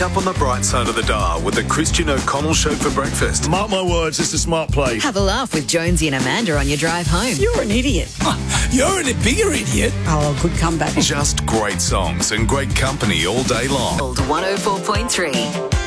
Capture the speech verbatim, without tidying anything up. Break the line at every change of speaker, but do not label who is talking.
Up on the bright side of the dial with the Christian O'Connell Show for breakfast.
Mark my words, it's a smart play.
Have a laugh with Jonesy and Amanda on your drive home.
You're an idiot.
You're a bigger idiot.
Oh, good comeback.
Just great songs and great company all day long.
one oh four point three.